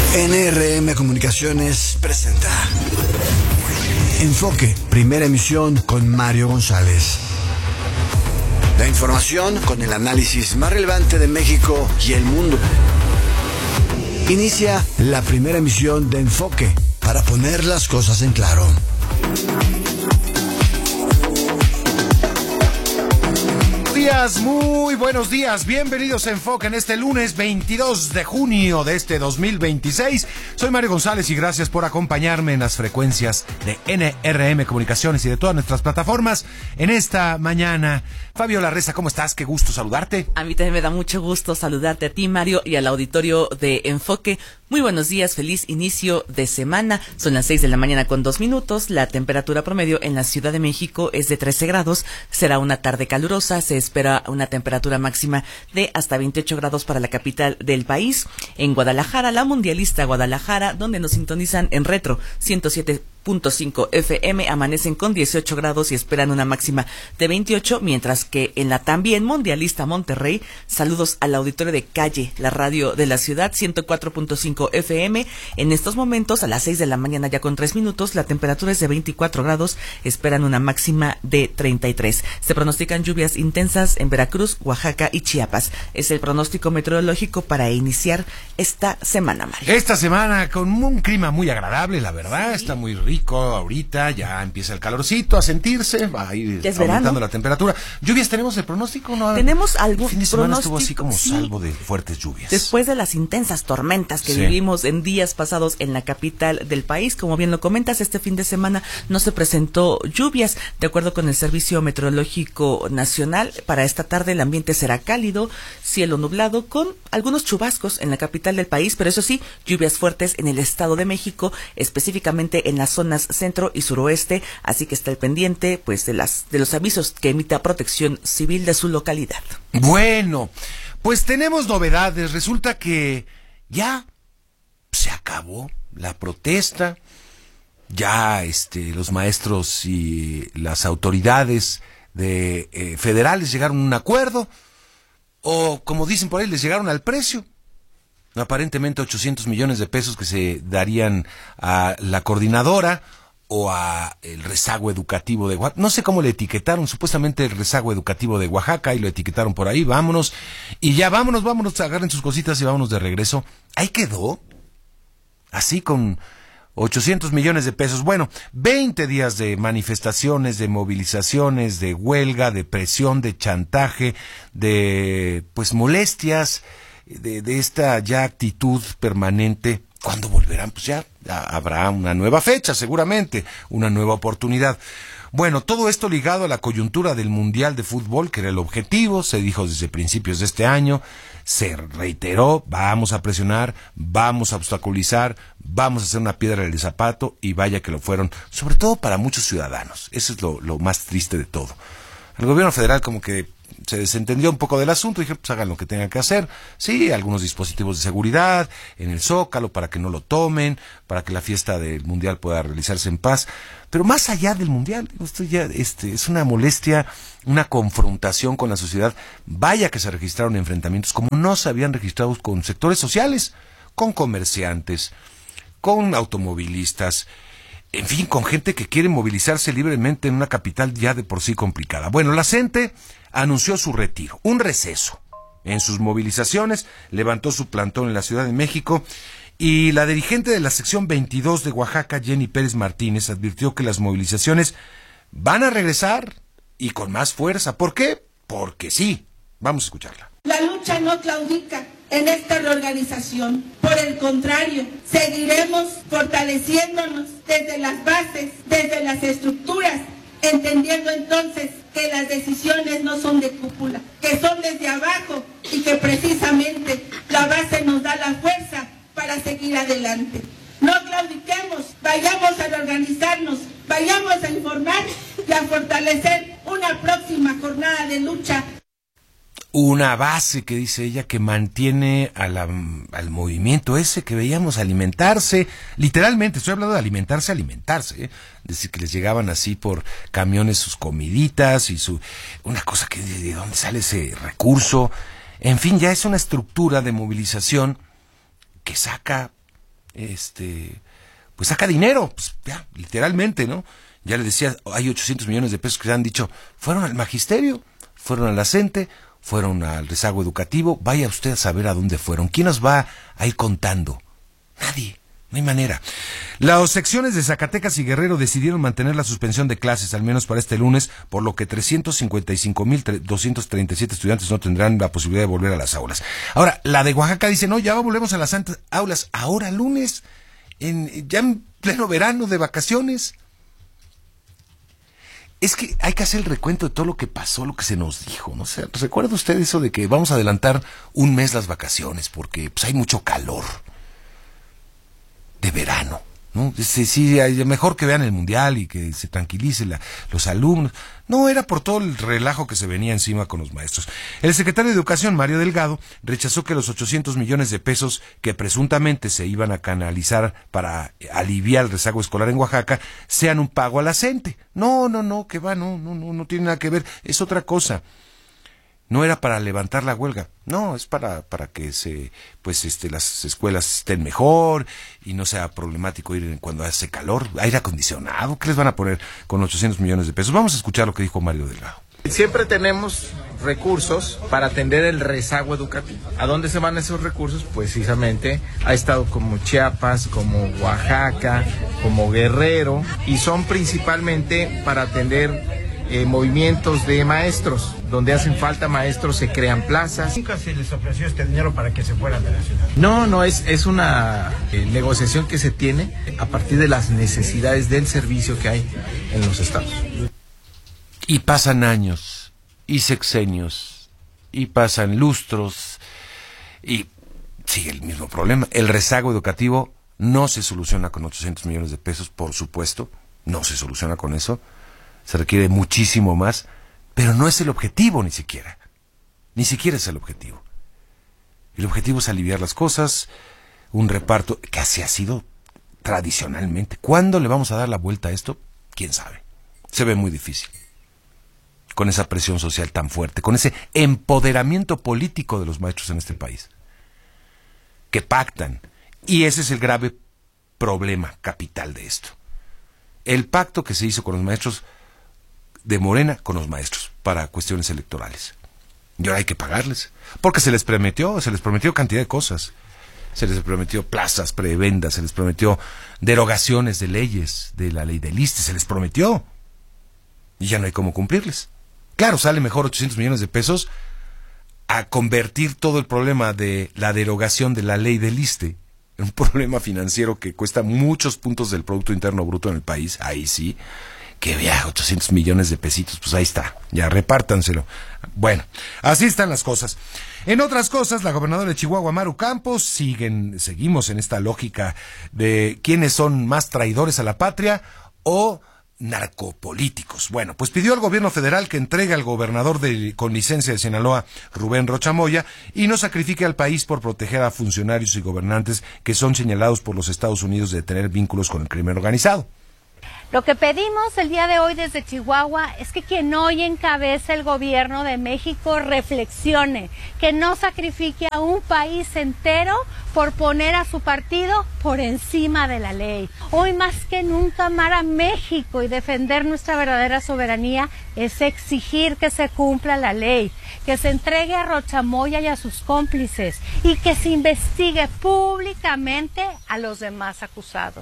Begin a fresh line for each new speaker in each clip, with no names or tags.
NRM Comunicaciones presenta Enfoque, primera emisión con Mario González. La información con el análisis más relevante de México y el mundo. Inicia la primera emisión de Enfoque para poner las cosas en claro.
Muy buenos días, bienvenidos a Enfoque en este lunes 22 de junio de este 2026. Soy Mario González y gracias por acompañarme en las frecuencias de NRM Comunicaciones y de todas nuestras plataformas en esta mañana. Fabio Larreza, ¿cómo estás? Qué gusto saludarte.
A mí también me da mucho gusto saludarte a ti, Mario, y al auditorio de Enfoque. Muy buenos días, feliz inicio de semana. Son las 6 de la mañana con 2 minutos. La temperatura promedio en la Ciudad de México es de 13 grados. Será una tarde calurosa. Se espera una temperatura máxima de hasta 28 grados para la capital del país. En Guadalajara, la mundialista Guadalajara, donde nos sintonizan en Retro 107.5 FM, amanecen con 18 grados y esperan una máxima de 28, mientras que en la también mundialista Monterrey, saludos al auditorio de Calle, la radio de la ciudad, 104.5 FM. En estos momentos, a las 6 de la mañana ya con 3 minutos, la temperatura es de 24 grados, esperan una máxima de 33. Se pronostican lluvias intensas en Veracruz, Oaxaca y Chiapas. Es el pronóstico meteorológico para iniciar esta semana, Mario.
Esta semana con un clima muy agradable, la verdad, sí. Está muy rico ahorita, ya empieza el calorcito a sentirse, va a ir aumentando la temperatura. ¿Lluvias tenemos el pronóstico? ¿No?
Tenemos algo.
El fin de semana estuvo así como salvo de fuertes lluvias.
Después de las intensas tormentas que vivimos en días pasados en la capital del país, como bien lo comentas, este fin de semana no se presentó lluvias. De acuerdo con el Servicio Meteorológico Nacional, para esta tarde el ambiente será cálido, cielo nublado, con algunos chubascos en la capital del país, pero eso sí, lluvias fuertes en el Estado de México, específicamente en las zonas centro y suroeste, así que está al pendiente pues de los avisos que emita Protección Civil de su localidad.
Bueno, pues tenemos novedades. Resulta que ya se acabó la protesta. Ya los maestros y las autoridades federales llegaron a un acuerdo, o como dicen por ahí, les llegaron al precio. Aparentemente 800 millones de pesos que se darían a la coordinadora o a el rezago educativo de Oaxaca. No sé cómo le etiquetaron, supuestamente el rezago educativo de Oaxaca, y lo etiquetaron por ahí. Vámonos, y ya vámonos, agarren sus cositas y vámonos de regreso. Ahí quedó, así con 800 millones de pesos. Bueno, 20 días de manifestaciones, de movilizaciones, de huelga, de presión, de chantaje, de molestias, de esta ya actitud permanente. ¿Cuándo volverán? Pues ya habrá una nueva fecha, seguramente, una nueva oportunidad. Bueno, todo esto ligado a la coyuntura del Mundial de Fútbol, que era el objetivo, se dijo desde principios de este año, se reiteró, vamos a presionar, vamos a obstaculizar, vamos a hacer una piedra en el zapato, y vaya que lo fueron, sobre todo para muchos ciudadanos. Eso es lo más triste de todo. El gobierno federal como que se desentendió un poco del asunto y dije, pues hagan lo que tengan que hacer. Sí, algunos dispositivos de seguridad en el Zócalo para que no lo tomen, para que la fiesta del Mundial pueda realizarse en paz. Pero más allá del Mundial, esto ya es una molestia, una confrontación con la sociedad. Vaya que se registraron enfrentamientos como no se habían registrado con sectores sociales, con comerciantes, con automovilistas, en fin, con gente que quiere movilizarse libremente en una capital ya de por sí complicada. Bueno, la CENTE anunció su retiro, un receso en sus movilizaciones, levantó su plantón en la Ciudad de México, y la dirigente de la sección 22 de Oaxaca, Jenny Pérez Martínez, advirtió que las movilizaciones van a regresar y con más fuerza. ¿Por qué? Porque sí. Vamos a escucharla.
La lucha no claudica en esta reorganización. Por el contrario, seguiremos fortaleciéndonos desde las bases, desde las estructuras, entendiendo entonces que las decisiones no son de cúpula, que son desde abajo, y que precisamente la base nos da la fuerza para seguir adelante. No claudiquemos, vayamos a reorganizarnos, vayamos a informar y a fortalecer una próxima jornada de lucha.
Una base, que dice ella, que mantiene al movimiento ese que veíamos alimentarse, literalmente, estoy hablando de alimentarse, decir, que les llegaban así por camiones sus comiditas y una cosa que de dónde sale ese recurso. En fin, ya es una estructura de movilización que saca pues saca dinero, pues ya, literalmente, ¿no? Ya le decía, hay 800 millones de pesos que se han dicho, fueron al magisterio, fueron a la CENTE, fueron al rezago educativo, vaya usted a saber a dónde fueron. ¿Quién nos va a ir contando? Nadie. No hay manera. Las secciones de Zacatecas y Guerrero decidieron mantener la suspensión de clases, al menos para este lunes, por lo que 355,237 estudiantes no tendrán la posibilidad de volver a las aulas. Ahora, la de Oaxaca dice, no, ya volvemos a las aulas, ahora lunes, ya en pleno verano de vacaciones. Es que hay que hacer el recuento de todo lo que pasó, lo que se nos dijo, ¿no? O sea, ¿recuerda usted eso de que vamos a adelantar un mes las vacaciones porque pues hay mucho calor de verano, ¿no? Sí, mejor que vean el mundial y que se tranquilicen los alumnos. No, era por todo el relajo que se venía encima con los maestros. El secretario de Educación, Mario Delgado, rechazó que los 800 millones de pesos que presuntamente se iban a canalizar para aliviar el rezago escolar en Oaxaca sean un pago a la CENTE. No, que va, no tiene nada que ver, es otra cosa. No era para levantar la huelga, no, es para que las escuelas estén mejor y no sea problemático ir cuando hace calor, aire acondicionado. ¿Qué les van a poner con 800 millones de pesos? Vamos a escuchar lo que dijo Mario Delgado.
Siempre tenemos recursos para atender el rezago educativo. ¿A dónde se van esos recursos? Pues precisamente a estados como Chiapas, como Oaxaca, como Guerrero, y son principalmente para atender movimientos de maestros. Donde hacen falta maestros se crean plazas.
¿Nunca se les ofreció este dinero para que se fueran de la ciudad?
No, es una negociación que se tiene a partir de las necesidades del servicio que hay en los estados.
Y pasan años, y sexenios, y pasan lustros, y sigue el mismo problema. El rezago educativo no se soluciona con 800 millones de pesos, por supuesto, no se soluciona con eso. Se requiere muchísimo más, pero no es el objetivo ni siquiera. Ni siquiera es el objetivo. El objetivo es aliviar las cosas, un reparto que así ha sido tradicionalmente. ¿Cuándo le vamos a dar la vuelta a esto? ¿Quién sabe? Se ve muy difícil. Con esa presión social tan fuerte, con ese empoderamiento político de los maestros en este país, que pactan. Y ese es el grave problema capital de esto. El pacto que se hizo con los maestros de Morena con los maestros para cuestiones electorales. Y ahora hay que pagarles, porque se les prometió cantidad de cosas. Se les prometió plazas, prebendas, se les prometió derogaciones de leyes, de la ley del ISSSTE, se les prometió. Y ya no hay cómo cumplirles. Claro, sale mejor 800 millones de pesos a convertir todo el problema de la derogación de la ley del ISSSTE en un problema financiero que cuesta muchos puntos del Producto Interno Bruto en el país. Ahí sí, que vea 800 millones de pesitos, pues ahí está, ya repártanselo. Bueno, así están las cosas. En otras cosas, la gobernadora de Chihuahua, Maru Campos, seguimos en esta lógica de quiénes son más traidores a la patria o narcopolíticos. Bueno, pues pidió al gobierno federal que entregue al gobernador con licencia de Sinaloa, Rubén Rocha Moya, y no sacrifique al país por proteger a funcionarios y gobernantes que son señalados por los Estados Unidos de tener vínculos con el crimen organizado.
Lo que pedimos el día de hoy desde Chihuahua es que quien hoy encabeza el gobierno de México reflexione, que no sacrifique a un país entero por poner a su partido por encima de la ley. Hoy más que nunca amar a México y defender nuestra verdadera soberanía es exigir que se cumpla la ley, que se entregue a Rocha Moya y a sus cómplices y que se investigue públicamente a los demás acusados.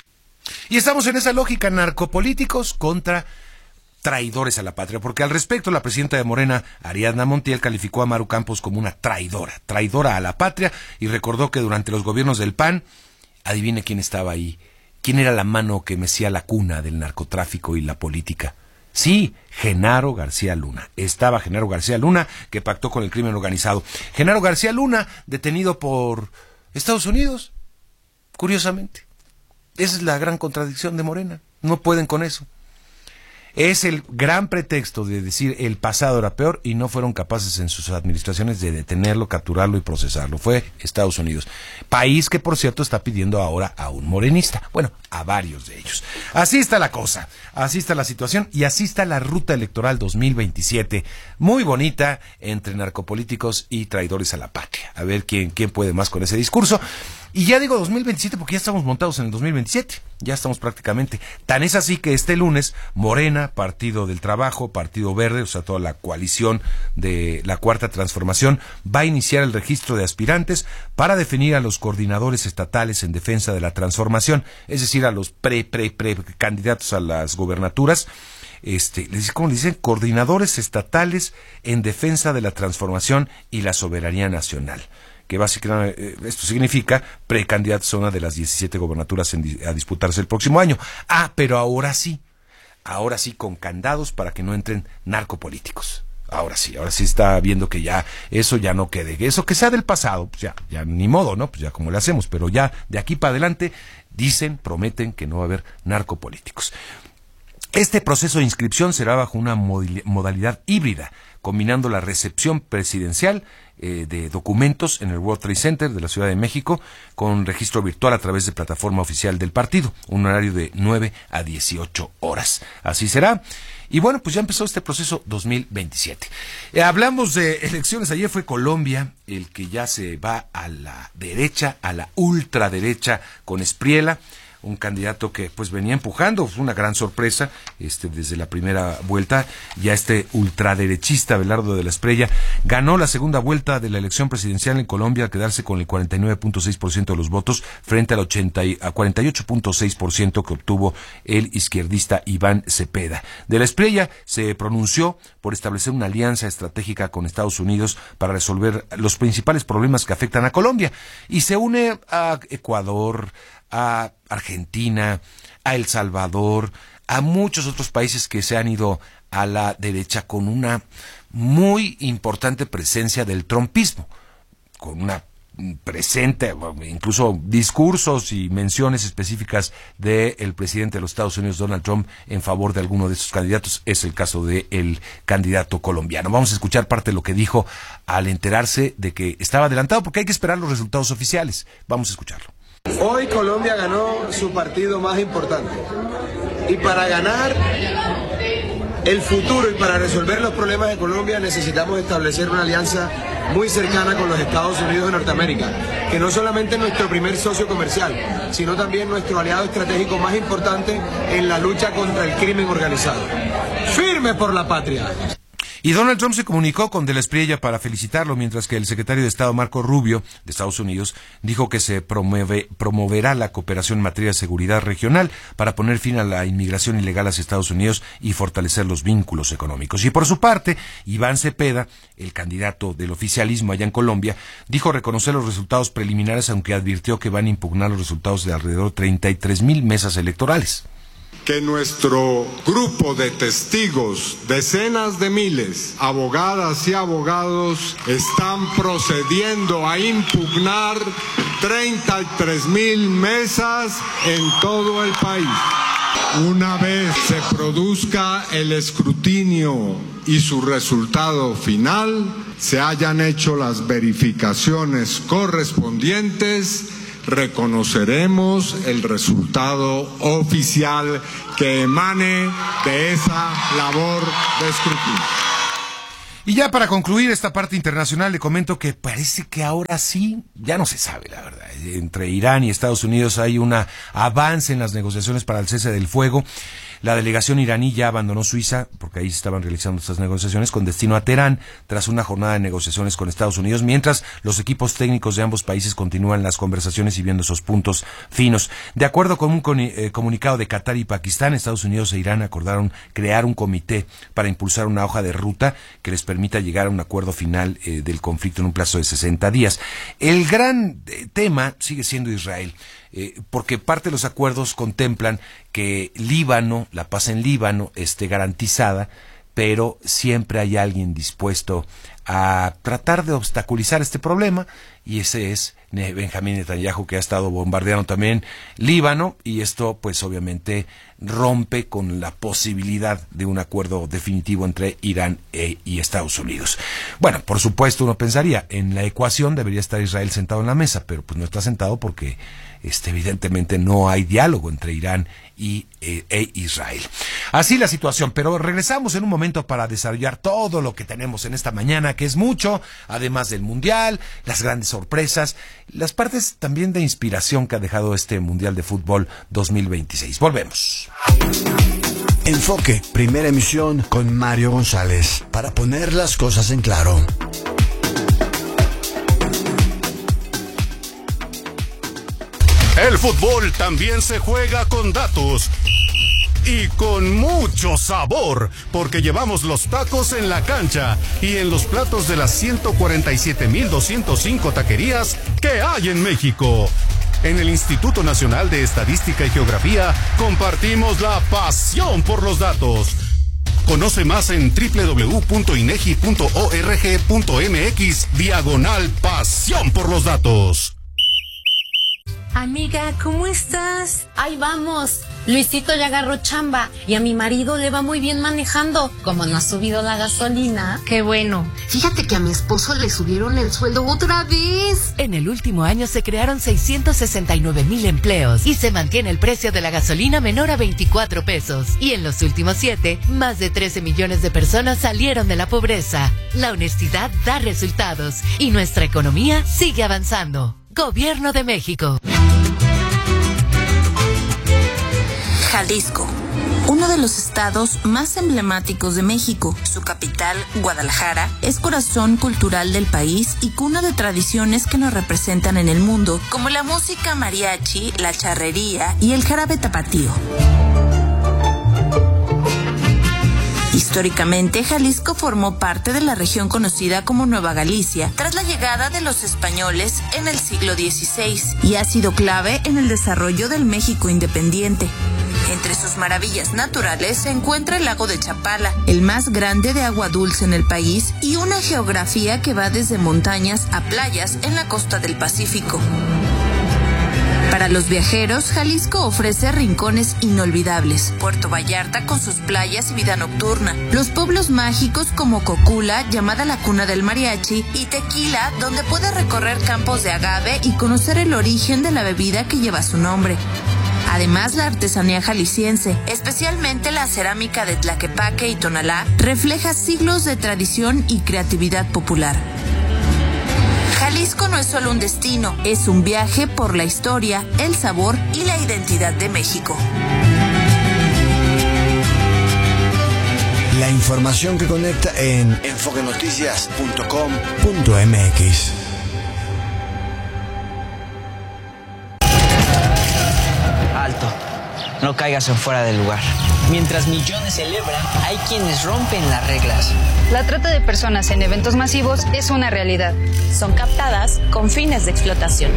Y estamos en esa lógica, narcopolíticos contra traidores a la patria, porque al respecto la presidenta de Morena, Ariadna Montiel, calificó a Maru Campos como una traidora a la patria, y recordó que durante los gobiernos del PAN, adivine quién estaba ahí, quién era la mano que mecía la cuna del narcotráfico y la política. Sí, Genaro García Luna. Estaba Genaro García Luna, que pactó con el crimen organizado. Genaro García Luna, detenido por Estados Unidos, curiosamente. Esa es la gran contradicción de Morena. No pueden con eso. Es el gran pretexto de decir el pasado era peor y no fueron capaces en sus administraciones de detenerlo, capturarlo y procesarlo. Fue Estados Unidos. País que, por cierto, está pidiendo ahora a un morenista. Bueno, a varios de ellos. Así está la cosa. Así está la situación y así está la ruta electoral 2027. Muy bonita entre narcopolíticos y traidores a la patria. A ver quién puede más con ese discurso. Y ya digo 2027 porque ya estamos montados en el 2027, ya estamos prácticamente. Tan es así que este lunes Morena, Partido del Trabajo, Partido Verde, o sea, toda la coalición de la Cuarta Transformación, va a iniciar el registro de aspirantes para definir a los coordinadores estatales en defensa de la transformación, es decir, a los candidatos a las gobernaturas. ¿Cómo le dicen? Coordinadores estatales en defensa de la transformación y la soberanía nacional. Que básicamente esto significa precandidatos a una de las 17 gobernaturas a disputarse el próximo año. Pero ahora sí con candados para que no entren narcopolíticos. Ahora sí está viendo que ya eso ya no quede, eso que sea del pasado, pues ya ni modo, ¿no? Pues ya como le hacemos, pero ya de aquí para adelante prometen que no va a haber narcopolíticos. Este proceso de inscripción será bajo una modalidad híbrida, combinando la recepción presidencial de documentos en el World Trade Center de la Ciudad de México con registro virtual a través de plataforma oficial del partido, un horario de 9 a 18 horas. Así será. Y bueno, pues ya empezó este proceso 2027. Hablamos de elecciones. Ayer fue Colombia el que ya se va a la derecha, a la ultraderecha con Espriella, un candidato que pues venía empujando, fue una gran sorpresa desde la primera vuelta. Ya ultraderechista Abelardo de la Espriella ganó la segunda vuelta de la elección presidencial en Colombia al quedarse con el 49.6% de los votos frente al 48.6% que obtuvo el izquierdista Iván Cepeda. De la Espriella se pronunció por establecer una alianza estratégica con Estados Unidos para resolver los principales problemas que afectan a Colombia y se une a Ecuador, a Argentina, a El Salvador, a muchos otros países que se han ido a la derecha con una muy importante presencia del trumpismo, con una presente, incluso discursos y menciones específicas del presidente de los Estados Unidos, Donald Trump, en favor de alguno de estos candidatos. Es el caso del candidato colombiano. Vamos a escuchar parte de lo que dijo al enterarse de que estaba adelantado, porque hay que esperar los resultados oficiales. Vamos a escucharlo.
Hoy Colombia ganó su partido más importante y para ganar el futuro y para resolver los problemas de Colombia necesitamos establecer una alianza muy cercana con los Estados Unidos de Norteamérica, que no solamente es nuestro primer socio comercial, sino también nuestro aliado estratégico más importante en la lucha contra el crimen organizado. ¡Firme por la patria!
Y Donald Trump se comunicó con de la Espriella para felicitarlo, mientras que el secretario de Estado Marco Rubio, de Estados Unidos, dijo que se promoverá la cooperación en materia de seguridad regional para poner fin a la inmigración ilegal hacia Estados Unidos y fortalecer los vínculos económicos. Y por su parte, Iván Cepeda, el candidato del oficialismo allá en Colombia, dijo reconocer los resultados preliminares, aunque advirtió que van a impugnar los resultados de alrededor de 33,000 mesas electorales.
Que nuestro grupo de testigos, decenas de miles, abogadas y abogados, están procediendo a impugnar 33,000 mesas en todo el país. Una vez se produzca el escrutinio y su resultado final, se hayan hecho las verificaciones correspondientes, reconoceremos el resultado oficial que emane de esa labor de escrutinio.
Y ya para concluir esta parte internacional, le comento que parece que ahora sí, ya no se sabe la verdad, entre Irán y Estados Unidos hay un avance en las negociaciones para el cese del fuego. La delegación iraní ya abandonó Suiza, porque ahí se estaban realizando estas negociaciones, con destino a Teherán, tras una jornada de negociaciones con Estados Unidos, mientras los equipos técnicos de ambos países continúan las conversaciones y viendo esos puntos finos. De acuerdo con un comunicado de Qatar y Pakistán, Estados Unidos e Irán acordaron crear un comité para impulsar una hoja de ruta que les permita llegar a un acuerdo final del conflicto en un plazo de 60 días. El gran tema sigue siendo Israel. Porque parte de los acuerdos contemplan que Líbano, la paz en Líbano, esté garantizada, pero siempre hay alguien dispuesto a tratar de obstaculizar este problema, y ese es Benjamín Netanyahu, que ha estado bombardeando también Líbano, y esto pues obviamente rompe con la posibilidad de un acuerdo definitivo entre Irán y Estados Unidos. Bueno, por supuesto uno pensaría, en la ecuación debería estar Israel sentado en la mesa, pero pues no está sentado porque evidentemente no hay diálogo entre Irán e Israel. Así la situación, pero regresamos en un momento para desarrollar todo lo que tenemos en esta mañana, que es mucho, además del Mundial, las grandes sorpresas las partes también de inspiración que ha dejado este Mundial de Fútbol 2026. Volvemos.
Enfoque, primera emisión con Mario González, para poner las cosas en claro.
El fútbol también se juega con datos y con mucho sabor, porque llevamos los tacos en la cancha y en los platos de las 147,205 taquerías que hay en México. En el Instituto Nacional de Estadística y Geografía compartimos la pasión por los datos. Conoce más en www.inegi.org.mx/pasión por los datos.
Amiga, ¿cómo estás? Ahí vamos. Luisito ya agarró chamba y a mi marido le va muy bien manejando. Como no ha subido la gasolina.
Qué bueno. Fíjate que a mi esposo le subieron el sueldo otra vez.
En el último año se crearon 669,000 empleos y se mantiene el precio de la gasolina menor a 24 pesos. Y en los últimos 7, más de 13 millones de personas salieron de la pobreza. La honestidad da resultados y nuestra economía sigue avanzando. Gobierno de México.
Jalisco, uno de los estados más emblemáticos de México. Su capital, Guadalajara, es corazón cultural del país y cuna de tradiciones que nos representan en el mundo, como la música mariachi, la charrería y el jarabe tapatío. Históricamente, Jalisco formó parte de la región conocida como Nueva Galicia tras la llegada de los españoles en el siglo XVI y ha sido clave en el desarrollo del México independiente. Entre sus maravillas naturales se encuentra el lago de Chapala, el más grande de agua dulce en el país, y una geografía que va desde montañas a playas en la costa del Pacífico. Para los viajeros, Jalisco ofrece rincones inolvidables. Puerto Vallarta con sus playas y vida nocturna. Los pueblos mágicos como Cocula, llamada la cuna del mariachi, y Tequila, donde puede recorrer campos de agave y conocer el origen de la bebida que lleva su nombre. Además, la artesanía jalisciense, especialmente la cerámica de Tlaquepaque y Tonalá, refleja siglos de tradición y creatividad popular. Jalisco no es solo un destino, es un viaje por la historia, el sabor y la identidad de México.
La información que conecta en enfoquenoticias.com.mx.
Alto, no caigas en fuera del lugar. Mientras millones celebran, hay quienes rompen las reglas.
La trata de personas en eventos masivos es una realidad.
Son captadas con fines de explotación.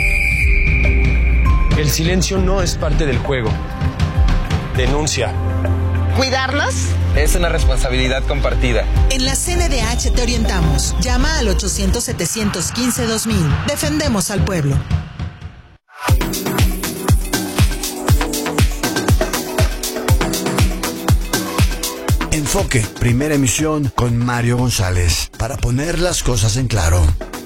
El silencio no es parte del juego. Denuncia.
¿Cuidarlas?
Es una responsabilidad compartida.
En la CNDH te orientamos. Llama al 800-715-2000. Defendemos al pueblo.
Enfoque, primera emisión con Mario González, para poner las cosas en claro.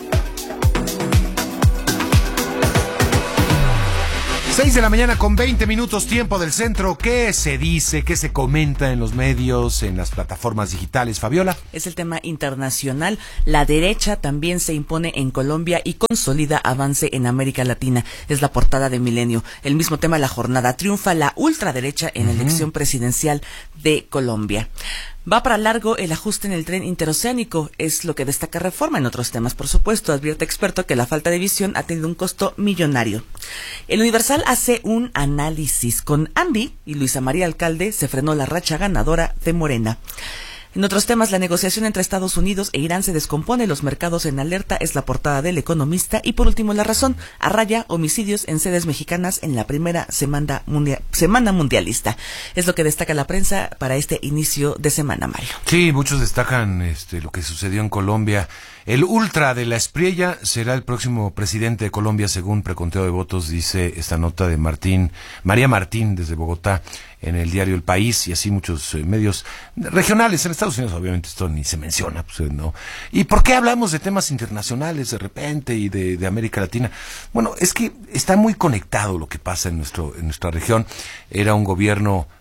6 de la mañana con 20 minutos, tiempo del centro. ¿Qué se dice, qué se comenta en los medios, en las plataformas digitales, Fabiola?
Es el tema internacional. La derecha también se impone en Colombia y consolida avance en América Latina. Es la portada de Milenio. El mismo tema, la jornada. Triunfa la ultraderecha en la elección presidencial de Colombia. Va para largo el ajuste en el tren interoceánico, es lo que destaca Reforma. En otros temas, por supuesto, advierte experto que la falta de visión ha tenido un costo millonario. El Universal hace un análisis. Con Andy y Luisa María Alcalde se frenó la racha ganadora de Morena. En otros temas, la negociación entre Estados Unidos e Irán se descompone, los mercados en alerta, es la portada del Economista. Y por último, La Razón, arraya homicidios en sedes mexicanas en la primera semana mundialista. Es lo que destaca la prensa para este inicio de semana, Mario.
Sí, muchos destacan lo que sucedió en Colombia. El ultra de la Espriella será el próximo presidente de Colombia según preconteo de votos, dice esta nota de María Martín desde Bogotá en el diario El País, y así muchos medios regionales. En Estados Unidos obviamente esto ni se menciona, pues, ¿no? ¿Y por qué hablamos de temas internacionales de repente y de América Latina? Bueno, es que está muy conectado lo que pasa en nuestra región. Era un gobierno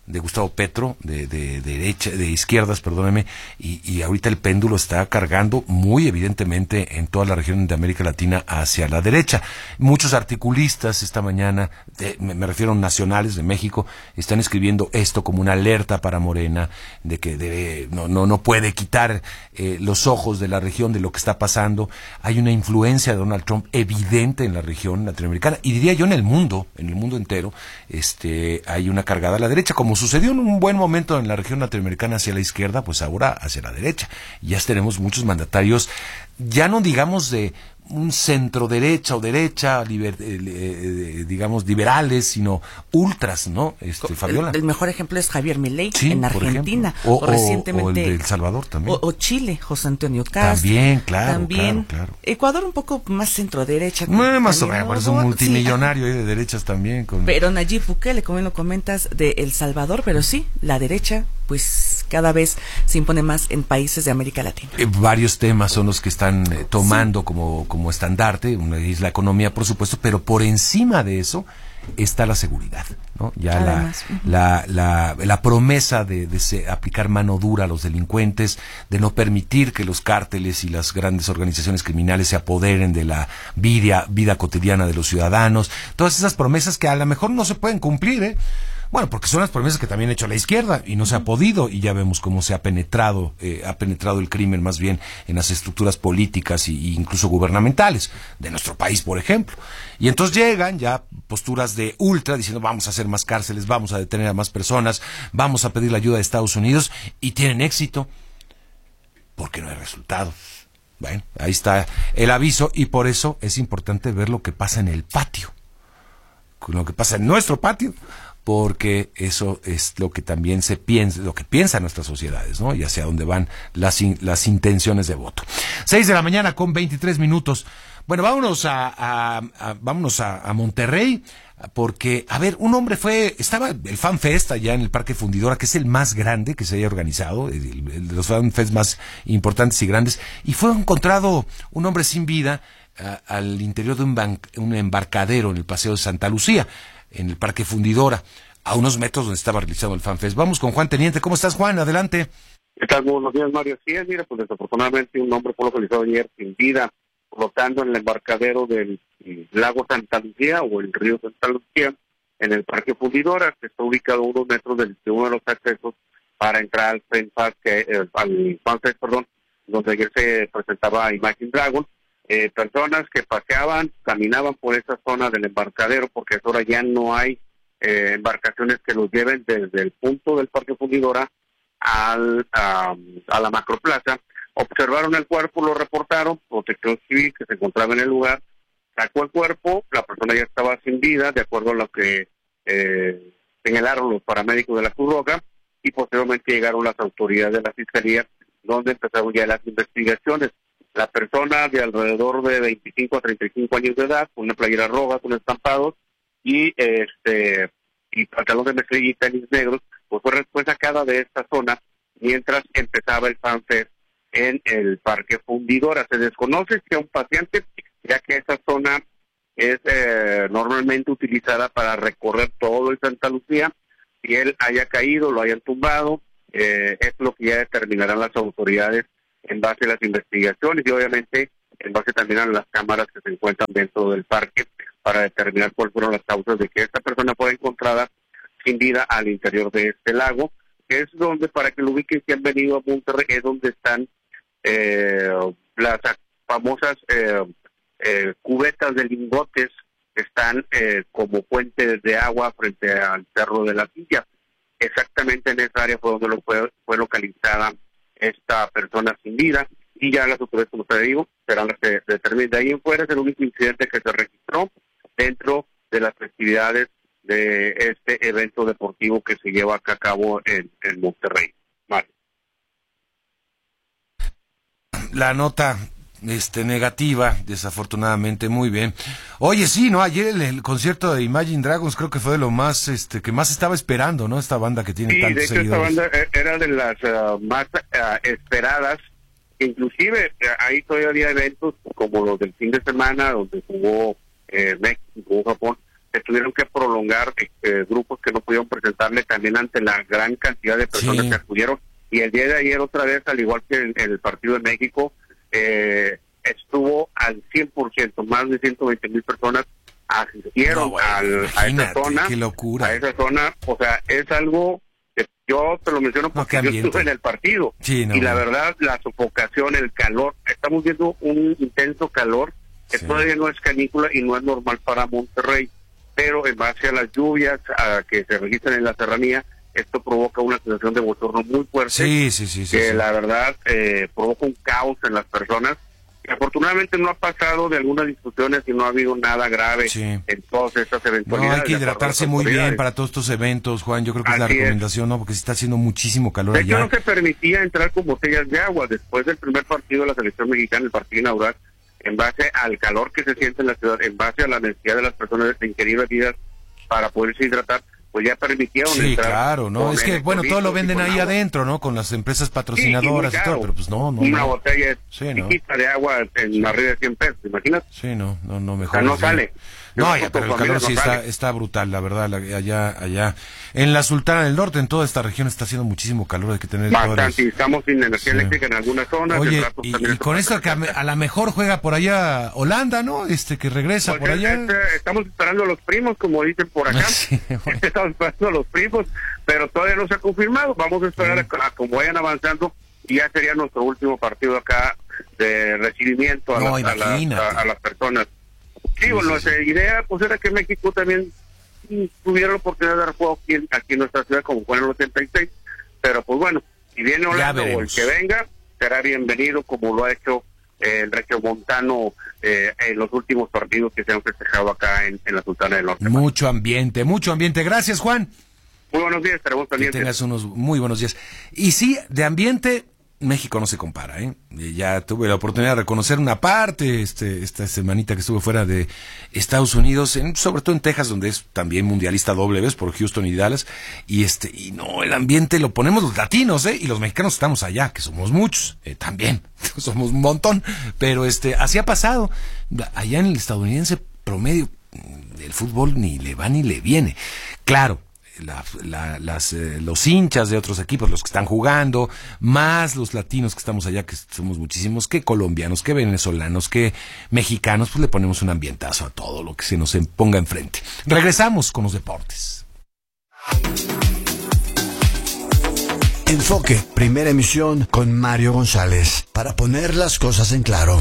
de Gustavo Petro, de derecha, de izquierdas, perdóneme, y ahorita el péndulo está cargando muy evidentemente en toda la región de América Latina hacia la derecha. Muchos articulistas esta mañana, me refiero nacionales de México, están escribiendo esto como una alerta para Morena, de que no puede quitar los ojos de la región de lo que está pasando. Hay una influencia de Donald Trump evidente en la región latinoamericana, y diría yo en el mundo entero, hay una cargada a la derecha, como sucedió en un buen momento en la región latinoamericana hacia la izquierda, pues ahora hacia la derecha. Y ya tenemos muchos mandatarios, ya no digamos de un centro derecha o derecha, digamos liberales, sino ultras, ¿no? Fabiola.
El mejor ejemplo es Javier Milei,
sí,
en Argentina,
o
recientemente,
o el de El Salvador también.
O Chile, José Antonio Caz.
También, claro.
También,
claro.
Ecuador un poco más centro derecha.
Más o menos, es un multimillonario, sí, de derechas también.
Pero Nayib Bukele, como bien lo comentas, de El Salvador, pero sí, la derecha, pues cada vez se impone más en países de América Latina.
Varios temas son los que están tomando como estandarte. Una es la economía, por supuesto, pero por encima de eso está la seguridad, ¿no? Ya además, la promesa de aplicar mano dura a los delincuentes, de no permitir que los cárteles y las grandes organizaciones criminales se apoderen de la vida cotidiana de los ciudadanos. Todas esas promesas que a lo mejor no se pueden cumplir, Bueno, porque son las promesas que también ha hecho la izquierda y no se ha podido, y ya vemos cómo se ha penetrado el crimen más bien en las estructuras políticas e incluso gubernamentales de nuestro país, por ejemplo. Y entonces llegan ya posturas de ultra diciendo vamos a hacer más cárceles, vamos a detener a más personas, vamos a pedir la ayuda de Estados Unidos, y tienen éxito porque no hay resultado. Bueno, ahí está el aviso, y por eso es importante ver lo que pasa en el patio, lo que pasa en nuestro patio, porque eso es lo que también se piensa, lo que piensan nuestras sociedades, ¿no? Y hacia dónde van las intenciones de voto. 6:23 a.m. Bueno, vámonos a Monterrey, porque, a ver, un hombre estaba el Fan Fest allá en el Parque Fundidora, que es el más grande que se haya organizado, el de los Fan Fest más importantes y grandes, y fue encontrado un hombre sin vida al interior de un embarcadero en el Paseo de Santa Lucía, en el Parque Fundidora, a unos metros donde estaba realizando el Fan Fest. Vamos con Juan Teniente. ¿Cómo estás, Juan? Adelante.
¿Qué tal? Buenos días, Mario. Sí, mira, pues desafortunadamente un hombre fue localizado ayer sin vida, flotando en el embarcadero del lago Santa Lucía o el río Santa Lucía, en el Parque Fundidora, que está ubicado a unos metros de uno de los accesos para entrar al Fan Fest, donde ayer se presentaba Imagine Dragon. Personas que caminaban por esa zona del embarcadero, porque ahora ya no hay embarcaciones que los lleven desde el punto del Parque Fundidora a la macroplaza. Observaron el cuerpo, lo reportaron, Protección Civil, que se encontraba en el lugar, sacó el cuerpo, la persona ya estaba sin vida, de acuerdo a lo que señalaron los paramédicos de la Cruz Roja, y posteriormente llegaron las autoridades de la Fiscalía, donde empezaron ya las investigaciones. La persona de alrededor de 25 a 35 años de edad, con una playera roja, con estampados, y pantalón de mezclilla y tenis negros, pues fue sacada de esta zona mientras empezaba el Fan Fest en el Parque Fundidora. Se desconoce si a un paciente, ya que esa zona es normalmente utilizada para recorrer todo el Santa Lucía, si él haya caído, lo hayan tumbado, es lo que ya determinarán las autoridades en base a las investigaciones y obviamente en base también a las cámaras que se encuentran dentro del parque para determinar cuáles fueron las causas de que esta persona fue encontrada sin vida al interior de este lago, que es donde, para que lo ubiquen, si han venido a Monterrey, es donde están las famosas cubetas de lingotes que están como fuentes de agua frente al Cerro de la Villa. Exactamente en esa área fue donde fue localizada esta persona sin vida, y ya las autoridades, como te digo, serán las que determinen. De ahí en fuera es el único incidente que se registró dentro de las festividades de este evento deportivo que se lleva a cabo en Monterrey. Vale.
La nota negativa, desafortunadamente. Muy bien. Oye, sí, ¿no? Ayer el concierto de Imagine Dragons creo que fue de lo más que más estaba esperando, ¿no? Esta banda que tiene tantos seguidores.
Esta banda era de las más esperadas. Inclusive ahí todavía había eventos como los del fin de semana, donde jugó México, jugó Japón, se tuvieron que prolongar grupos que no pudieron presentarle también ante la gran cantidad de personas que acudieron. Y el día de ayer otra vez, al igual que en el partido de México, estuvo al 100%, más de 120,000 personas asistieron a esa zona.
¡Qué locura!
A esa zona, o sea, es algo que yo te lo menciono porque yo estuve en el partido. Y la verdad, la sofocación, el calor, estamos viendo un intenso calor que todavía no es canícula y no es normal para Monterrey, pero en base a las lluvias que se registran en la serranía, esto provoca una sensación de bochorno muy fuerte, que la verdad provoca un caos en las personas, que afortunadamente no ha pasado de algunas discusiones y no ha habido nada grave en todas estas eventualidades.
No, hay que hidratarse muy bien para todos estos eventos, Juan, yo creo que es la recomendación, ¿no? Porque se está haciendo muchísimo calor allá.
De hecho, no se permitía entrar con botellas de agua después del primer partido de la selección mexicana, el partido inaugural, en base al calor que se siente en la ciudad, en base a la necesidad de las personas de ingerir bebidas para poderse hidratar, pues ya permitieron entrar.
Claro, ¿no? Es que, bueno, todo lo venden ahí adentro, ¿no? Con las empresas patrocinadoras y todo, pero pues no.
Una botella chiquita de agua en arriba de 100 pesos, imagínate.
Sí, no, mejor.
O sea, no sale.
No, pero el calor sí está brutal, la verdad, allá. En la Sultana del Norte, en toda esta región, está haciendo muchísimo calor, hay que tener...
Bastante, estamos sin energía eléctrica en algunas zonas.
Oye, y con esto que a la mejor juega por allá Holanda, ¿no? Que regresa
pues
por allá.
Estamos esperando a los primos, como dicen por acá. Estamos esperando a los primos, pero todavía no se ha confirmado. Vamos a esperar a como vayan avanzando, y ya sería nuestro último partido acá de recibimiento a las personas. Sí, bueno, nuestra idea pues era que México también tuviera la oportunidad de dar juego aquí en nuestra ciudad, como fue en el 86, pero pues bueno, si viene Holanda o el que venga, será bienvenido, como lo ha hecho el regiomontano en los últimos partidos que se han festejado acá en la Sultana del Norte.
Mucho ambiente. Gracias, Juan.
Muy buenos días, estaremos pendientes.
Que tengas unos muy buenos días. Y sí, de ambiente, México no se compara, ¿eh? Ya tuve la oportunidad de reconocer una parte esta semanita que estuve fuera de Estados Unidos, sobre todo en Texas, donde es también mundialista doble vez por Houston y Dallas, y no, el ambiente lo ponemos los latinos, y los mexicanos estamos allá, que somos muchos, también, somos un montón, pero así ha pasado. Allá en el estadounidense promedio el fútbol ni le va ni le viene. Claro, los hinchas de otros equipos, los que están jugando, más los latinos que estamos allá, que somos muchísimos, que colombianos, que venezolanos, que mexicanos, pues le ponemos un ambientazo a todo lo que se nos ponga enfrente. Regresamos con los deportes.
Enfoque, primera emisión con Mario González, para poner las cosas en claro.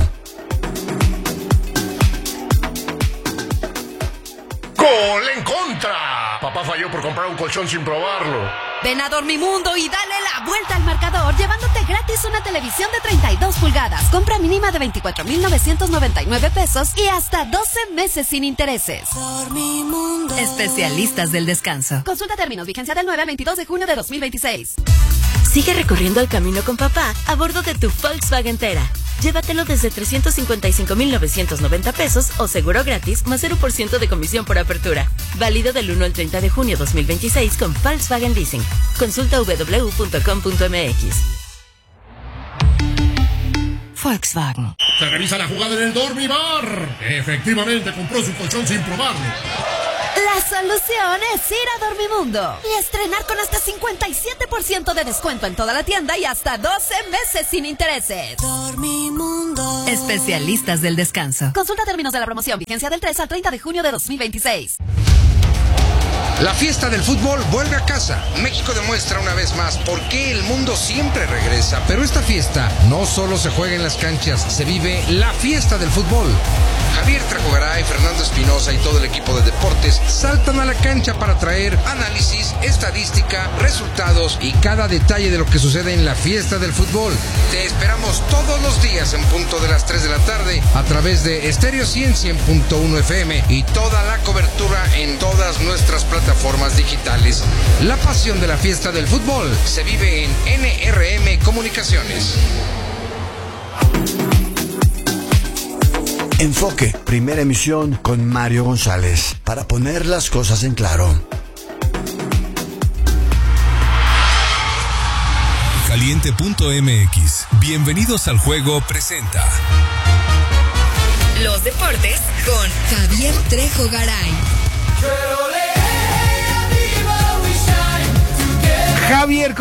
¡Gol en contra! Papá falló por comprar un colchón sin probarlo.
Ven a Dormimundo y dale la vuelta al marcador llevándote gratis una televisión de 32 pulgadas. Compra mínima de 24,999 pesos y hasta 12 meses sin intereses. Dormimundo. Especialistas del descanso. Consulta términos, vigencia del 9 al 22 de junio de 2026.
Sigue recorriendo el camino con papá a bordo de tu Volkswagen Tera. Llévatelo desde 355,990 pesos o seguro gratis más 0% de comisión por apertura. Válido del 1 al 30 de junio 2026 con Volkswagen Leasing. Consulta www.com.mx. Volkswagen.
Se revisa la jugada en el Dormibar. Efectivamente compró su colchón sin probarlo.
La solución es ir a Dormimundo y estrenar con hasta 57% de descuento en toda la tienda y hasta 12 meses sin intereses. Dormimundo. Especialistas del descanso. Consulta términos de la promoción, vigencia del 3 al 30 de junio de 2026.
La fiesta del fútbol vuelve a casa. México demuestra una vez más por qué el mundo siempre regresa. Pero esta fiesta no solo se juega en las canchas, se vive la fiesta del fútbol. Javier Trajogaray, Fernando Espinosa y todo el equipo de deportes saltan a la cancha para traer análisis, estadística, resultados y cada detalle de lo que sucede en la fiesta del fútbol. Te esperamos todos los días en punto de las 3 de la tarde a través de Estéreo 100.1 FM y toda la cobertura en todas nuestras plataformas digitales. La pasión de la fiesta del fútbol se vive en NRM Comunicaciones.
Enfoque, primera emisión con Mario González, para poner las cosas en claro.
Caliente.mx, bienvenidos al juego presenta
Los deportes con Javier Trejo Garay.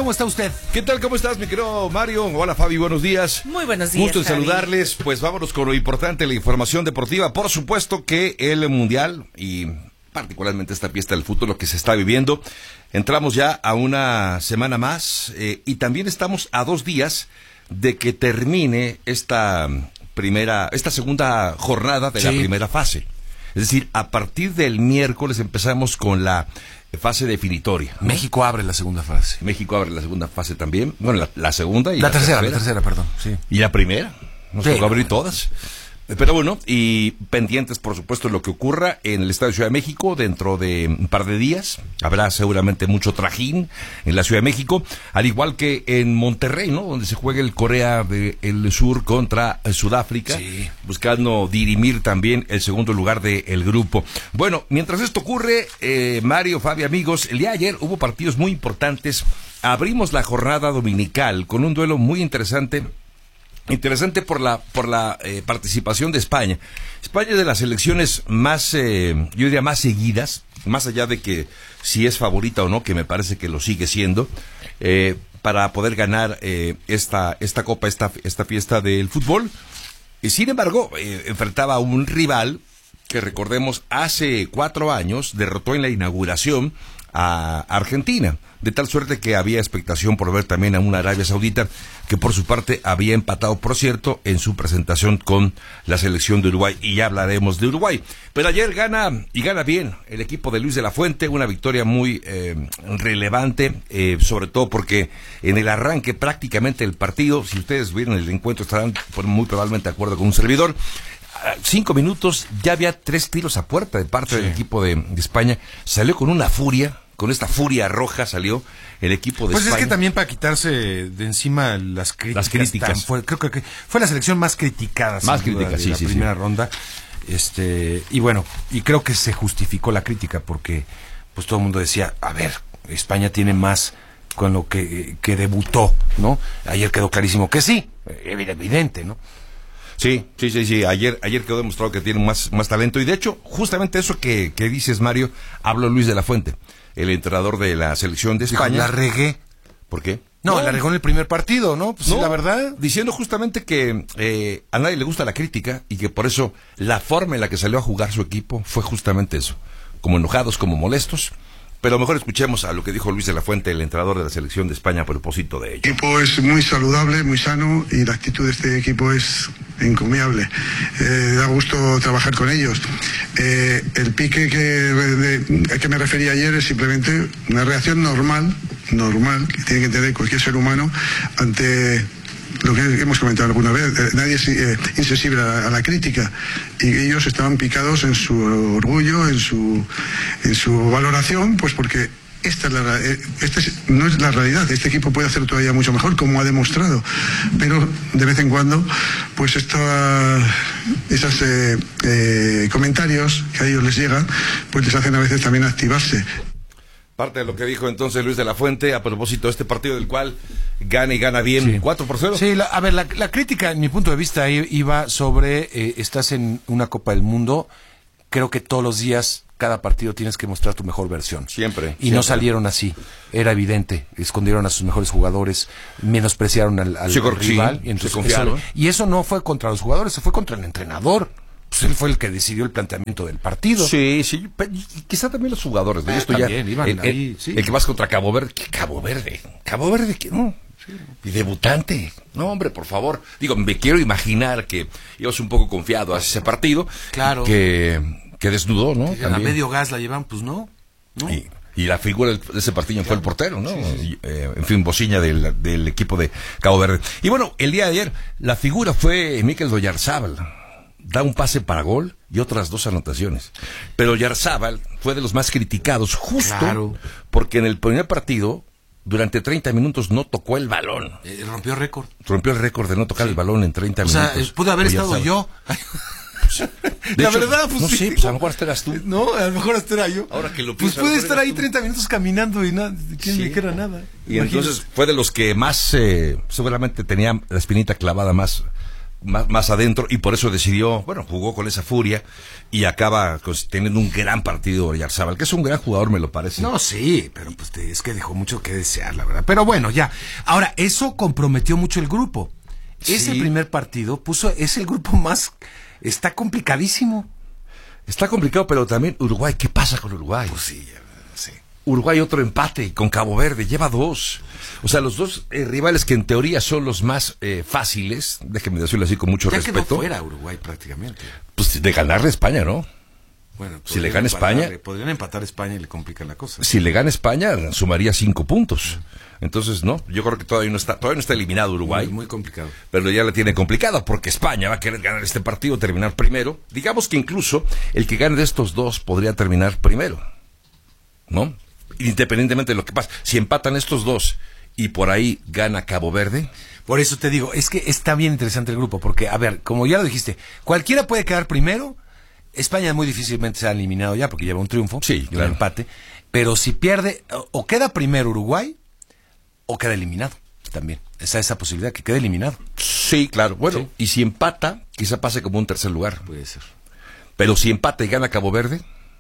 ¿Cómo está usted?
¿Qué tal? ¿Cómo estás, mi querido Mario? Hola, Fabi, buenos días.
Muy buenos días,
Gusto en
Javi.
saludarles. Pues vámonos con lo importante, la información deportiva. Por supuesto que el Mundial y particularmente esta fiesta del fútbol, lo que se está viviendo. Entramos ya a una semana más y también estamos a 2 días de que termine esta segunda jornada de la primera fase. Es decir, a partir del miércoles empezamos con la fase definitoria, ¿no?
México abre la segunda fase.
México abre la segunda fase también. Bueno, la segunda y
la tercera, perdón. Sí.
Y la primera. Nos tocó abrir todas. Pero bueno, y pendientes, por supuesto, de lo que ocurra en el Estadio de Ciudad de México dentro de un par de días. Habrá seguramente mucho trajín en la Ciudad de México, al igual que en Monterrey, ¿no? Donde se juega el Corea del Sur contra Sudáfrica, buscando dirimir también el segundo lugar del grupo. Bueno, mientras esto ocurre, Mario, Fabi, amigos, el día de ayer hubo partidos muy importantes. Abrimos la jornada dominical con un duelo muy interesante por la participación de España. España es de las selecciones más, yo diría, más seguidas, más allá de que si es favorita o no, que me parece que lo sigue siendo, para poder ganar esta copa, esta fiesta del fútbol. Y sin embargo, enfrentaba a un rival que, recordemos, hace 4 años derrotó en la inauguración a Argentina, de tal suerte que había expectación por ver también a una Arabia Saudita que por su parte había empatado, por cierto, en su presentación con la selección de Uruguay, y ya hablaremos de Uruguay. Pero ayer gana bien el equipo de Luis de la Fuente, una victoria muy relevante, sobre todo porque en el arranque prácticamente del partido, si ustedes vieron el encuentro estarán muy probablemente de acuerdo con un servidor, 5 minutos ya había 3 tiros a puerta de parte del equipo de España. Salió con una furia, con esta furia roja salió el equipo de España.
Pues es que también para quitarse de encima las críticas. Creo que fue la selección más criticada.
Más crítica,
de la primera ronda. Y bueno, y creo que se justificó la crítica porque pues todo el mundo decía, a ver, España tiene más con lo que debutó, ¿no? Ayer quedó clarísimo que sí, evidente, ¿no?
Sí. Ayer quedó demostrado que tiene más talento. Y de hecho, justamente eso que dices, Mario, habló Luis de la Fuente, el entrenador de la selección de España.
La regué.
¿Por qué?
No, la regó en el primer partido, ¿no? Pues no, la verdad.
Diciendo justamente que a nadie le gusta la crítica y que por eso la forma en la que salió a jugar su equipo fue justamente eso. Como enojados, como molestos. Pero mejor escuchemos a lo que dijo Luis de la Fuente, el entrenador de la selección de España, a propósito de ello.
El equipo es muy saludable, muy sano, y la actitud de este equipo es encomiable. Da gusto trabajar con ellos. El pique al que me refería ayer es simplemente una reacción normal que tiene que tener cualquier ser humano ante lo que hemos comentado alguna vez. Nadie es insensible a la crítica, y ellos estaban picados en su orgullo, en su valoración, pues porque no es la realidad. Este equipo puede hacer todavía mucho mejor, como ha demostrado, pero de vez en cuando pues esos comentarios que a ellos les llegan pues les hacen a veces también activarse.
Parte de lo que dijo entonces Luis de la Fuente a propósito de este partido, del cual gana y gana bien, 4-0.
Sí, la crítica, en mi punto de vista, iba sobre estás en una Copa del Mundo. Creo que todos los días, cada partido tienes que mostrar tu mejor versión.
Siempre.
Y no salieron así. Era evidente. Escondieron a sus mejores jugadores, menospreciaron al rival.
Y entonces, se confiaron.
Y eso no fue contra los jugadores, se fue contra el entrenador. Pues él fue el que decidió el planteamiento del partido.
Sí, y quizá también los jugadores. De esto
también,
ya,
iban ahí, sí.
El que vas contra Cabo Verde. ¿Qué Cabo Verde? ¿Cabo Verde qué? No. Sí. Y debutante. No, hombre, por favor. Digo, me quiero imaginar que ibas un poco confiado a ese partido.
Claro.
Que desnudó, ¿no?
A medio gas la llevan, pues no.
Y la figura de ese partido fue el portero, ¿no? Sí. En fin, bociña del equipo de Cabo Verde. Y bueno, el día de ayer, la figura fue Mikel Oyarzábal. Da un pase para gol y otras 2 anotaciones. Pero Oyarzábal fue de los más criticados, justo porque en el primer partido, durante 30 minutos, no tocó el balón.
Rompió récord.
Rompió el récord de no tocar el balón en 30 minutos.
O sea, pudo haber estado yo.
La verdad, pues no sé, pues a lo mejor hasta eras tú.
No, a lo mejor hasta era yo.
Ahora que lo
pues puede estar ahí 30 minutos caminando y nada, ¿quién le queda nada?
Y entonces fue de los que más, seguramente tenía la espinita clavada más más adentro, y por eso decidió, jugó con esa furia y acaba teniendo un gran partido Oyarzábal, que es un gran jugador, me lo parece.
No, sí, pero pues es que dejó mucho que desear, la verdad. Pero bueno, ya. Ahora, eso comprometió mucho el grupo. Sí. Ese primer partido es el grupo más... Está complicadísimo.
Está complicado, pero también Uruguay, ¿qué pasa con Uruguay?
Pues sí.
Uruguay otro empate con Cabo Verde, lleva 2. O sea, los dos rivales que en teoría son los más fáciles, déjeme decirlo así con mucho respeto.
Ya quedó fuera Uruguay prácticamente.
Pues de ganarle a España, ¿no?
Bueno,
si le gana España...
Podrían empatar a España y le complican la cosa.
Si le gana España, sumaría 5 puntos. Entonces, no, yo creo que todavía no está eliminado Uruguay.
Muy complicado.
Pero ya la tiene complicada porque España va a querer ganar este partido, terminar primero. Digamos que incluso el que gane de estos dos podría terminar primero, ¿no? Independientemente de lo que pase. Si empatan estos dos y por ahí gana Cabo Verde...
Por eso te digo, es que está bien interesante el grupo, porque, a ver, como ya lo dijiste, cualquiera puede quedar primero. España muy difícilmente se ha eliminado ya porque lleva un triunfo,
sí, claro.
Un empate, pero si pierde, o queda primero Uruguay, o queda eliminado también. Esa posibilidad, que quede eliminado.
Sí, claro. Bueno, sí. Y si empata, quizá pase como un tercer lugar.
Puede ser.
Pero si empata y gana Cabo Verde...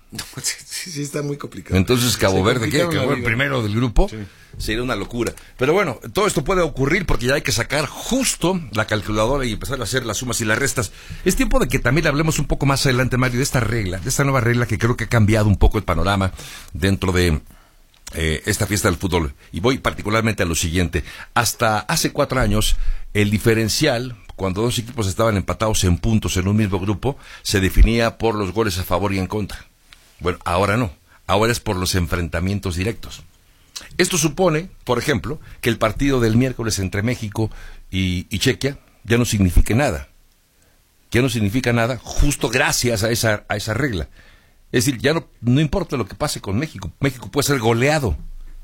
Sí, está muy complicado.
Entonces Cabo Verde, que fue el primero del grupo, sería una locura. Pero bueno, todo esto puede ocurrir porque ya hay que sacar justo la calculadora y empezar a hacer las sumas y las restas. Es tiempo de que también hablemos un poco más adelante, Mario, de esta nueva regla que creo que ha cambiado un poco el panorama dentro de esta fiesta del fútbol. Y voy particularmente a lo siguiente. Hasta hace 4 años, el diferencial, cuando dos equipos estaban empatados en puntos en un mismo grupo, se definía por los goles a favor y en contra. Bueno, ahora no. Ahora es por los enfrentamientos directos. Esto supone, por ejemplo, que el partido del miércoles entre México y Chequia ya no signifique nada. Ya no significa nada justo gracias a esa regla. Es decir, ya no importa lo que pase con México. México puede ser goleado.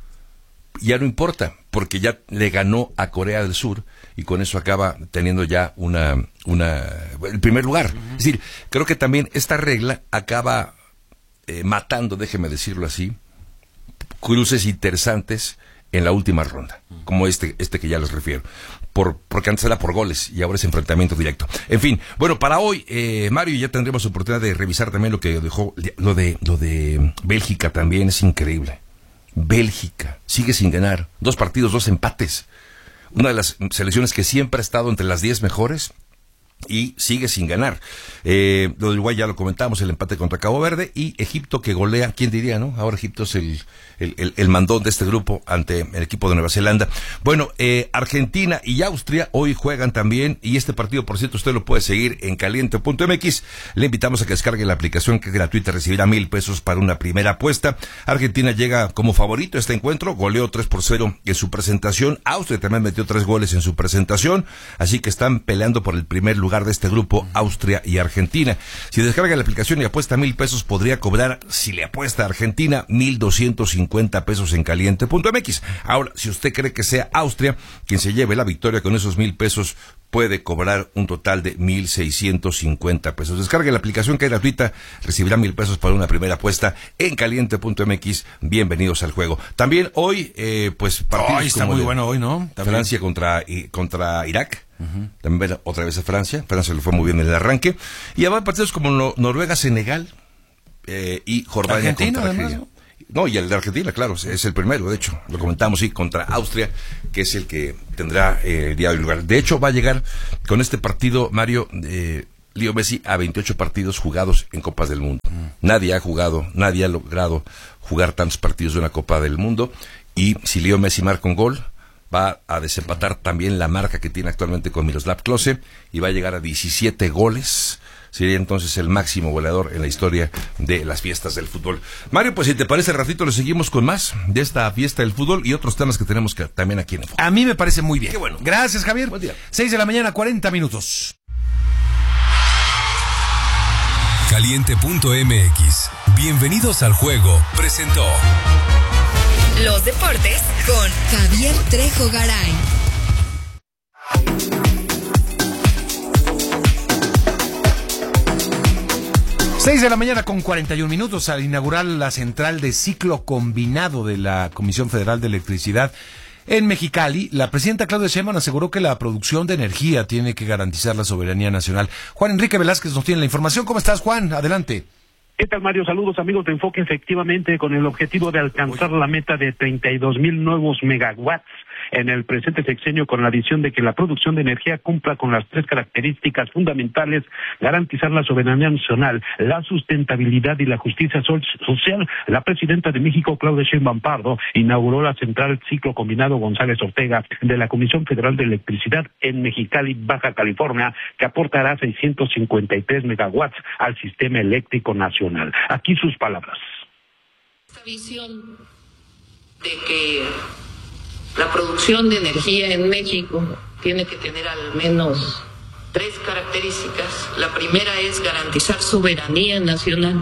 Ya no importa, porque ya le ganó a Corea del Sur y con eso acaba teniendo ya el primer lugar. Es decir, creo que también esta regla acaba matando, déjeme decirlo así, cruces interesantes en la última ronda, como este que ya les refiero, porque antes era por goles y ahora es enfrentamiento directo. En fin, bueno, para hoy, Mario, ya tendremos oportunidad de revisar también lo que dejó, lo de Bélgica también es increíble. Bélgica sigue sin ganar, 2 partidos, 2 empates, una de las selecciones que siempre ha estado entre las 10 mejores, y sigue sin ganar. Lo de Uruguay ya lo comentamos, el empate contra Cabo Verde, y Egipto que golea, ¿quién diría, no? Ahora Egipto es el mandón de este grupo ante el equipo de Nueva Zelanda. Bueno, Argentina y Austria hoy juegan también, y este partido, por cierto, usted lo puede seguir en caliente.mx. Le invitamos a que descargue la aplicación, que es gratuita, recibirá $1,000 para una primera apuesta. Argentina llega como favorito a este encuentro, goleó 3-0 en su presentación. Austria también metió 3 goles en su presentación, así que están peleando por el primer lugar de este grupo, Austria y Argentina. Si descarga la aplicación y apuesta $1,000, podría cobrar, si le apuesta a Argentina, $1,250 en caliente.mx. Ahora, si usted cree que sea Austria quien se lleve la victoria con esos $1,000, puede cobrar un total de $1,650. Descargue la aplicación, que es gratuita, recibirá $1,000 para una primera apuesta en caliente.mx. Bienvenidos al juego. También hoy, partidos
está muy bueno hoy, ¿no? También.
Francia contra Irak. También otra vez a Francia le fue muy bien en el arranque, y habrá partidos como Noruega, Senegal y Jordania contra Argelia. No, y el de Argentina, claro, es el primero, de hecho, lo comentamos, sí, contra Austria, que es el que tendrá el día del lugar. De hecho, va a llegar con este partido, Mario, Leo Messi, a 28 partidos jugados en Copas del Mundo. Nadie ha logrado jugar tantos partidos de una Copa del Mundo, y si Leo Messi marca un gol, va a desempatar también la marca que tiene actualmente con Miroslav Klose, y va a llegar a 17 goles. Sería entonces el máximo goleador en la historia de las fiestas del fútbol. Mario, pues si te parece, ratito le seguimos con más de esta fiesta del fútbol y otros temas que tenemos también aquí en el fútbol.
A mí me parece muy bien.
Qué bueno.
Gracias, Javier.
Buen día.
6 de la mañana, 40 minutos.
Caliente.mx. Bienvenidos al juego. Presentó
Los deportes con Javier Trejo Garay.
Seis de la mañana con 41 minutos, al inaugurar la central de ciclo combinado de la Comisión Federal de Electricidad En Mexicali, la presidenta Claudia Sheinbaum aseguró que la producción de energía tiene que garantizar la soberanía nacional. Juan Enrique Velázquez nos tiene la información. ¿Cómo estás, Juan? Adelante.
¿Qué tal, Mario? Saludos, amigos de Enfoque. Efectivamente, con el objetivo de alcanzar la meta de 32,000 nuevos megawatts en el presente sexenio, con la adición de que la producción de energía cumpla con las 3 características fundamentales: garantizar la soberanía nacional, la sustentabilidad y la justicia social. La presidenta de México, Claudia Sheinbaum Pardo, inauguró la central ciclo combinado González Ortega de la Comisión Federal de Electricidad en Mexicali, Baja California, que aportará 653 megawatts al sistema eléctrico nacional. Aquí sus palabras.
Esta visión de que la producción de energía en México tiene que tener al menos 3 características. La primera es garantizar soberanía nacional.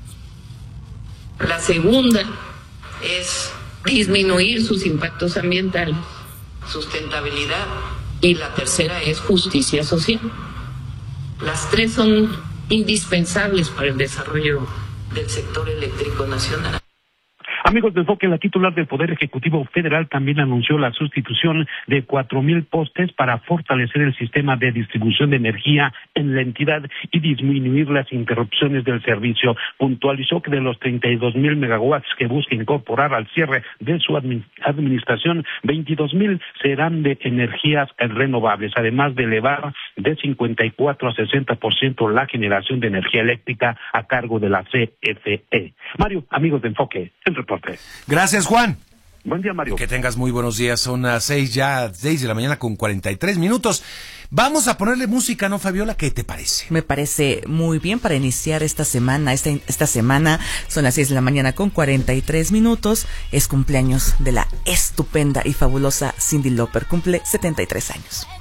La segunda es disminuir sus impactos ambientales, sustentabilidad, y la tercera es justicia social. Las 3 son indispensables para el desarrollo del sector eléctrico nacional.
Amigos de Enfoque, la titular del Poder Ejecutivo Federal también anunció la sustitución de 4,000 postes para fortalecer el sistema de distribución de energía en la entidad y disminuir las interrupciones del servicio. Puntualizó que de los 32,000 megawatts que busca incorporar al cierre de su administración, 22,000 serán de energías renovables, además de elevar de 54 a 60% la generación de energía eléctrica a cargo de la CFE. Mario, amigos de Enfoque, el reporte.
Gracias, Juan.
Buen día, Mario.
Que tengas muy buenos días. Son las 6 de la mañana con 43 minutos. Vamos a ponerle música, ¿no, Fabiola? ¿Qué te parece?
Me parece muy bien para iniciar esta semana. Esta semana son las 6 de la mañana con 43 minutos. Es cumpleaños de la estupenda y fabulosa Cyndi Lauper. Cumple 73 años.